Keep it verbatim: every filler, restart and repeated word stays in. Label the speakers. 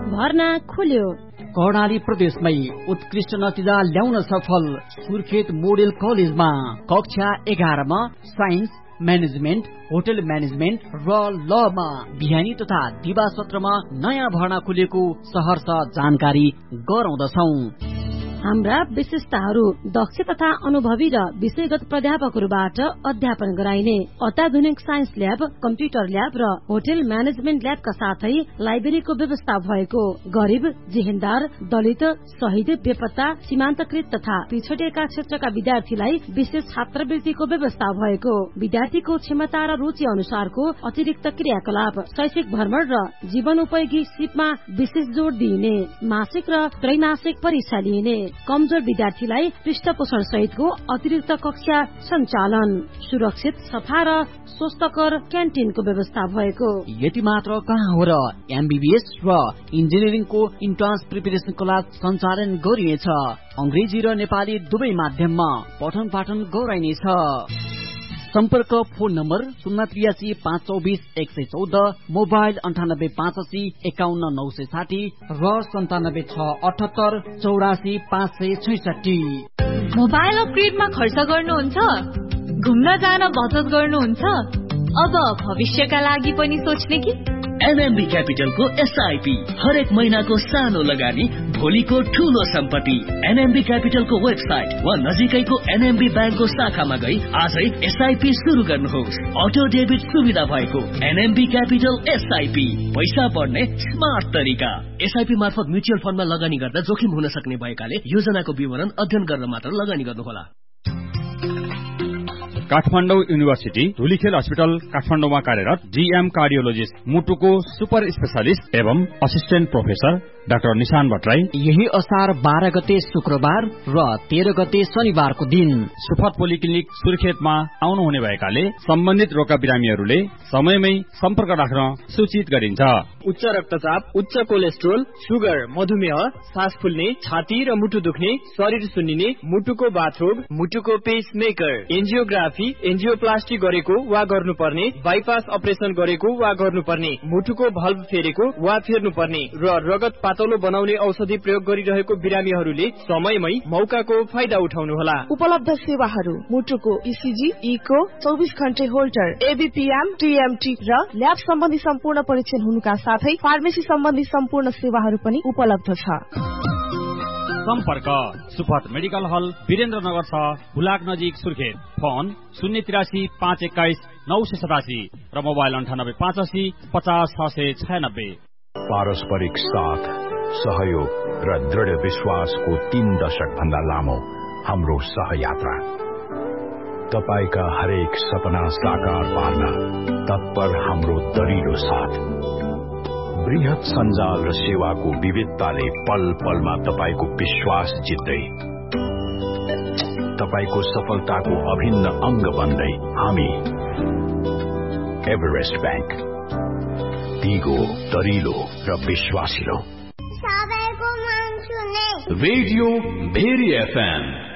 Speaker 1: भर्ना खुल्यो।
Speaker 2: कर्णाली प्रदेशमै उत्कृष्ट नतिजा ल्याउन सफल सुर्खेत मोडेल कलेजमा कक्षा एघारमा साइन्स, म्यानेजमेन्ट, होटल म्यानेजमेन्ट र लमा बिहानी तथा दिवा सत्रमा नयाँ भर्ना खुलेको सहर्ष जानकारी गराउँदछौ।
Speaker 1: हाम्रा विशेषताहरू दक्ष तथा अनुभवी र विषयगत प्राध्यापकहरूबाट अध्यापन गराइने अत्याधुनिक साइन्स ल्याब, कम्प्युटर ल्याब र होटल म्यानेजमेन्ट ल्याबका साथै लाइब्रेरीको व्यवस्था भएको, गरिब, जेहेन्दार, दलित, शहीद, बेपत्ता, सीमान्तकृत तथा पिछडिएका क्षेत्रका विद्यार्थीलाई विशेष छात्रवृत्तिको व्यवस्था भएको, विद्यार्थीको क्षमता र रुचि अनुसारको अतिरिक्त क्रियाकलाप, शैक्षिक भ्रमण र जीवनोपयोगी सिपमा विशेष जोड़ दिइने, मासिक र त्रैमासिक परीक्षा लिइने, कमजोर विद्यार्थीलाई पृष्ठपोषण सहितको अतिरिक्त कक्षा सञ्चालन, सुरक्षित, सफा र स्वस्थकर क्यान्टिनको व्यवस्था भएको।
Speaker 2: यति मात्र कहाँ हो र एमबीबीएस र इन्जिनियरिङको इन्ट्रान्स प्रिपरेसन क्लास सञ्चालन गरिनेछ। अंग्रेजी र नेपाली दुवै माध्यममा पठन पाठन गराइनेछ। सम्पर्क फोन नम्बर शून्य त्रियासी पाँच चौबिस एक सय चौध, मोबाइल अन्ठानब्बे पाँच असी एकाउन्न नौ सय साठी र सन्तानब्बे छ अठहत्तर चौरासी पाँच सय छैसठी।
Speaker 3: मोबाइल अपग्रेडमा खर्च गर्नुहुन्छ, घुम्न जान बचत गर्नुहुन्छ, अब भविष्यका लागि पनि सोच्ने कि?
Speaker 4: एनएमबी क्यापिटलको एसआईपी हरेक महिनाको सानो लगानी, भोलिको ठूलो सम्पत्ति। एनएमबी क्यापिटलको वेबसाइट वा नजिकैको एनएमबी ब्याङ्कको शाखामा गई आजै एसआईपी शुरू गर्नुहोस्। अटो डेबिट सुविधा भएको एनएमबी क्यापिटल एसआईपी, पैसा बढ्ने स्मार्ट तरिका। एसआईपी मार्फत म्युचुअल फन्डमा लगानी गर्दा जोखिम हुन सक्ने भएकाले योजनाको विवरण अध्ययन गरेर मात्र लगानी गर्नुहोला।
Speaker 5: काठमाडौँ युनिभर्सिटी धुलीखेल अस्पताल काठमाडौँमा कार्यरत जीएम कार्डियोलोजिस्ट, मुटुको सुपर स्पेशलिस्ट एवं असिस्टेन्ट प्रोफेसर डाक्टर निशान भट्टराई
Speaker 2: यही असार बाह्र गते शुक्रबार र तेह्र गते शनिबारको दिन
Speaker 5: सुफत पोलिक्लिनिक सुर्खेतमा आउनुहुने भएकाले सम्बन्धित रोगका बिरामीहरूले समयमै सम्पर्क राख्न सूचित गरिन्छ।
Speaker 6: उच्च रक्तचाप, उच्च कोलेस्ट्रोल, सुगर, मधुमेह, सास फुल्ने, छाती र मुटु दुख्ने, शरीर सुन्निने, मुटुको बाथरोग, मुटुको पेसमेकर, एन्जियोग्राफी, एन्जियोप्लास्टी गरेको वा गर्नुपर्ने, बाइपास अपरेसन गरेको वा गर्नुपर्ने, मुटुको भल्भ फेरेको वा फेर्नुपर्ने र रगत पातलो बनाउने औषधि प्रयोग गरिरहेको बिरामीहरूले समयमै मौकाको फाइदा उठाउनुहोला।
Speaker 7: उपलब्ध सेवाहरू मुटुको इसिजी, इको, चौबिस घण्टे होल्टर, एबीपीएम, टीएमटी र ल्याब सम्बन्धी सम्पूर्ण परीक्षण हुनुका साथै फार्मेसी सम्बन्धी सम्पूर्ण सेवाहरू पनि उपलब्ध छ।
Speaker 5: सम्पर्क सुफत मेडिकल हल, वीरेन्द्रनगर छ, हुलाक नजिक, सुर्खेत। फोन शून्य तिरासी पाँच एक्काइस नौ सय सतासी र मोबाइल अन्ठानब्बे पाँच असी पचास छ सय छयानब्बे।
Speaker 8: पारस्परिक साथ, सहयोग र दृढ़ विश्वासको तीन दशक भन्दा लामो हाम्रो सहयात्रा। तपाईका हरेक सपना साकार पार्न तत्पर हाम्रो दरिलो साथ। बृहत सञ्जाल र सेवाको विविधताले पल पलमा तपाईको विश्वास जित्दै, तपाईको सफलताको अभिन्न अंग बन्दै हामी एभरेस्ट बैंक, दिगो, दरिलो र विश्वासिलो।
Speaker 9: सबैको मन सुने
Speaker 8: रेडियो भेरी एफएम